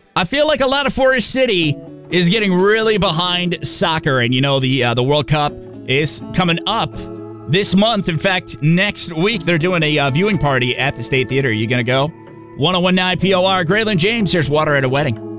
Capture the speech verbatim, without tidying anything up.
I feel like a lot of Forest City is getting really behind soccer, and you know the uh, the World Cup is coming up this month. In fact, next week they're doing a uh, viewing party at the State Theater. Are you going to go? one oh one point nine P O R, Grayland James, here's Water at a Wedding.